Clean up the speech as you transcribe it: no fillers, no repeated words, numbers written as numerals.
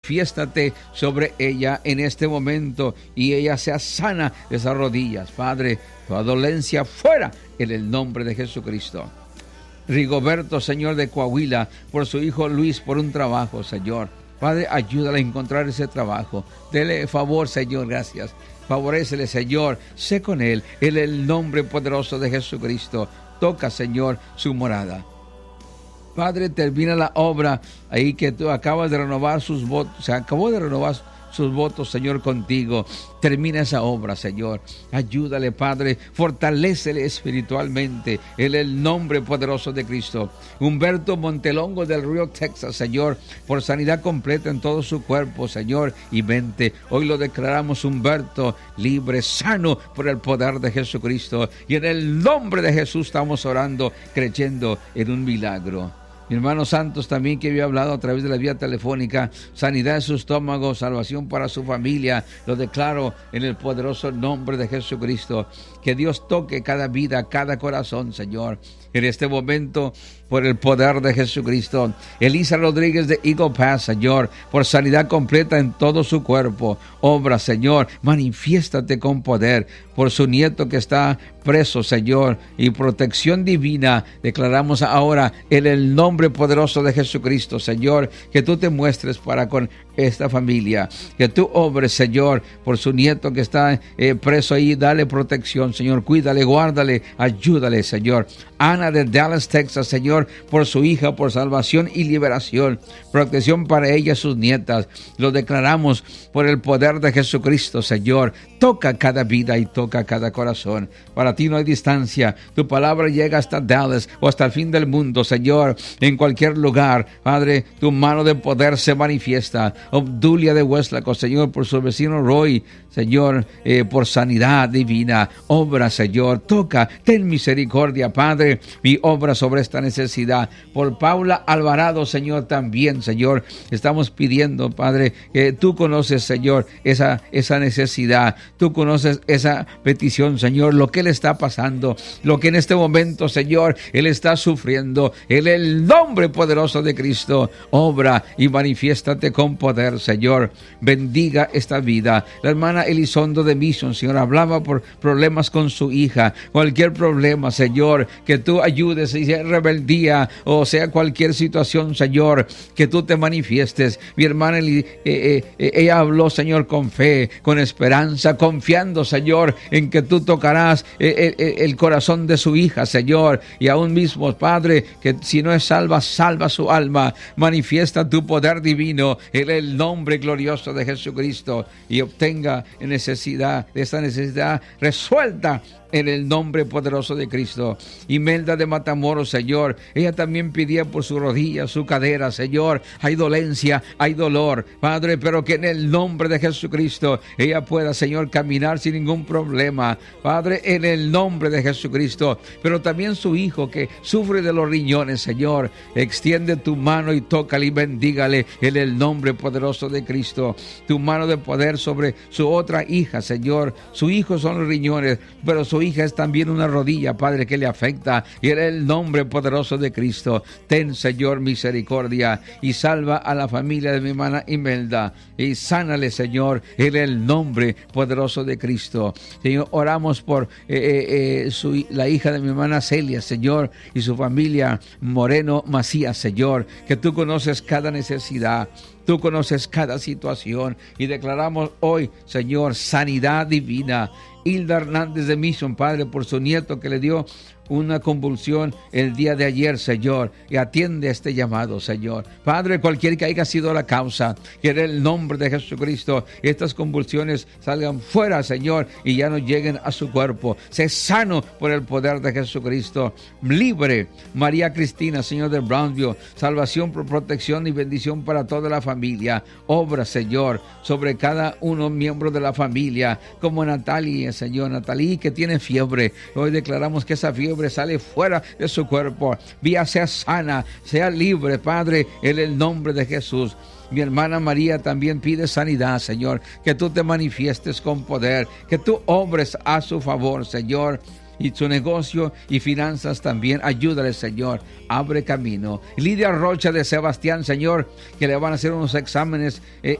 manifiéstate sobre ella en este momento y ella sea sana de esas rodillas. Padre, toda dolencia fuera en el nombre de Jesucristo. Rigoberto, Señor, de Coahuila, por su hijo Luis, por un trabajo, Señor. Padre, ayúdale a encontrar ese trabajo. Dele favor, Señor, gracias. Favorécele, Señor, sé con él, en el nombre poderoso de Jesucristo. Toca, Señor, su morada. Padre, termina la obra ahí que tú acabas de renovar sus votos. Se acabó de renovar sus votos, Señor, contigo. Termina esa obra, Señor. Ayúdale, Padre. Fortalécele espiritualmente en el nombre poderoso de Cristo. Humberto Montelongo del Río, Texas, Señor, por sanidad completa en todo su cuerpo, Señor, y mente. Hoy lo declaramos, Humberto, libre, sano por el poder de Jesucristo. Y en el nombre de Jesús estamos orando, creyendo en un milagro. Mi hermano Santos también, que había hablado a través de la vía telefónica, sanidad en su estómago, salvación para su familia, lo declaro en el poderoso nombre de Jesucristo. Que Dios toque cada vida, cada corazón, Señor, en este momento, por el poder de Jesucristo. Elisa Rodríguez de Eagle Pass, Señor, por sanidad completa en todo su cuerpo. Obra, Señor, manifiéstate con poder por su nieto que está preso, Señor, y protección divina. Declaramos ahora en el nombre poderoso de Jesucristo, Señor, que tú te muestres para con esta familia, que tú obres, Señor, por su nieto que está preso ahí. Dale protección, Señor, cuídale, guárdale, ayúdale, Señor. Ana de Dallas, Texas, Señor, por su hija, por salvación y liberación, protección para ella y sus nietas. Lo declaramos por el poder de Jesucristo, Señor. Toca cada vida y toca cada corazón. Para ti no hay distancia. Tu palabra llega hasta Dallas o hasta el fin del mundo, Señor. En cualquier lugar, Padre, tu mano de poder se manifiesta. Obdulia de Hueslaco, Señor, por su vecino Roy, Señor, por sanidad divina. Obra, Señor, toca, ten misericordia, Padre, y obra sobre esta necesidad. Por Paula Alvarado, Señor, también, Señor, estamos pidiendo, Padre, que tú conoces, Señor, esa necesidad. Tú conoces esa petición, Señor, lo que él está pasando, lo que en este momento, Señor, él está sufriendo. En el nombre poderoso de Cristo, obra y manifiéstate con poder, Señor. Bendiga esta vida. La hermana Elizondo de Mission, Señor, hablaba por problemas con su hija. Cualquier problema, Señor, que tú ayudes, si sea rebeldía o sea cualquier situación, Señor, que tú te manifiestes. Mi hermana, ella habló, Señor, con fe, con esperanza, confiando, Señor, en que tú tocarás el corazón de su hija, Señor, y aún mismo, Padre, que si no es salva, salva su alma. Manifiesta tu poder divino en el nombre glorioso de Jesucristo y obtenga esa necesidad resuelta en el nombre poderoso de Cristo. Imelda de Matamoros, Señor, ella también pedía por su rodilla, su cadera, Señor. Hay dolencia, hay dolor, Padre, pero que en el nombre de Jesucristo ella pueda, Señor, caminar sin ningún problema, Padre, en el nombre de Jesucristo. Pero también su hijo que sufre de los riñones, Señor, extiende tu mano y tócale y bendígale en el nombre poderoso de Cristo. Tu mano de poder sobre su otra hija, Señor. Su hijo son los riñones, pero su hija es también una rodilla, Padre, que le afecta. Y en el nombre poderoso de Cristo, ten, Señor, misericordia y salva a la familia de mi hermana Imelda y sánale, Señor, en el nombre poderoso de Cristo. Señor, oramos por la hija de mi hermana Celia, Señor, y su familia Moreno Macías, Señor, que tú conoces cada necesidad. Tú conoces cada situación y declaramos hoy, Señor, sanidad divina. Hilda Hernández de Mission, Padre, por su nieto que le dio una convulsión el día de ayer, Señor, y atiende este llamado, Señor. Padre, cualquier que haya sido la causa, que en el nombre de Jesucristo estas convulsiones salgan fuera, Señor, y ya no lleguen a su cuerpo. Sé sano por el poder de Jesucristo. Libre, María Cristina, Señor, de Brownsville, salvación, por protección y bendición para toda la familia. Obra, Señor, sobre cada uno miembro de la familia, como Natalia, Señor, Natalie, que tiene fiebre. Hoy declaramos que esa fiebre sale fuera de su cuerpo. Vía sea sana, sea libre, Padre, en el nombre de Jesús. Mi hermana María también pide sanidad, Señor, que tú te manifiestes con poder, que tú obres a su favor, Señor. Y su negocio y finanzas también, ayúdale, Señor, abre camino. Lidia Rocha de Sebastián, Señor, que le van a hacer unos exámenes